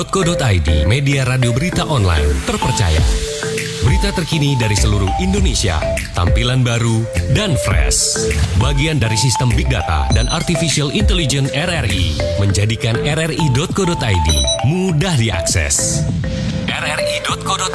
.co.id, media radio berita online terpercaya. Berita terkini dari seluruh Indonesia, tampilan baru dan fresh. Bagian dari sistem Big Data dan Artificial Intelligence RRI, menjadikan rri.co.id mudah diakses. rri.co.id